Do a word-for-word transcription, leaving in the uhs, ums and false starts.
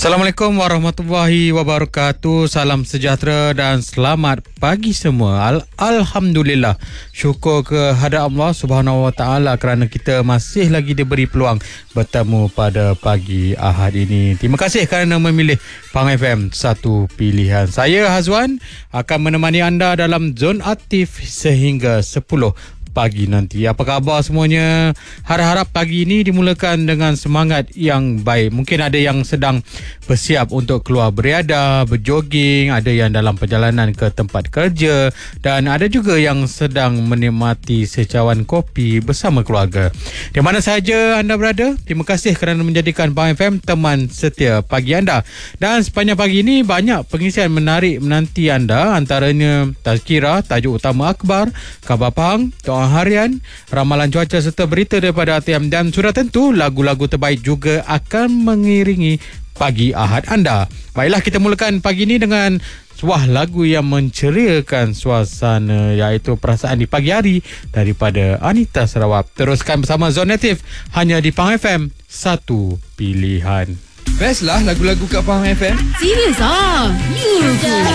Assalamualaikum warahmatullahi wabarakatuh. Salam sejahtera dan selamat pagi semua. Al- Alhamdulillah. Syukur kehadrat Allah Subhanahu Wa Taala kerana kita masih lagi diberi peluang bertemu pada pagi Ahad ini. Terima kasih kerana memilih Pang F M, satu pilihan. Saya Hazwan akan menemani anda dalam Zon Aktif sehingga sepuluh pagi nanti. Apa khabar semuanya? Harap-harap pagi ini dimulakan dengan semangat yang baik. Mungkin ada yang sedang bersiap untuk keluar beriadah, berjoging, ada yang dalam perjalanan ke tempat kerja dan ada juga yang sedang menikmati secawan kopi bersama keluarga. Di mana sahaja anda berada, terima kasih kerana menjadikan Pang F M teman setia pagi anda. Dan sepanjang pagi ini banyak pengisian menarik menanti anda, antaranya tazkirah, tajuk utama akhbar, khabar Pahang, doa harian, ramalan cuaca serta berita daripada A T M dan sudah tentu lagu-lagu terbaik juga akan mengiringi pagi Ahad anda. Baiklah, kita mulakan pagi ini dengan sebuah lagu yang menceriakan suasana, iaitu Perasaan di Pagi Hari daripada Anita Sarawak. Teruskan bersama Zon Aktif hanya di Pang F M, satu pilihan. Best lah lagu-lagu kat Pang F M. Serius ah? You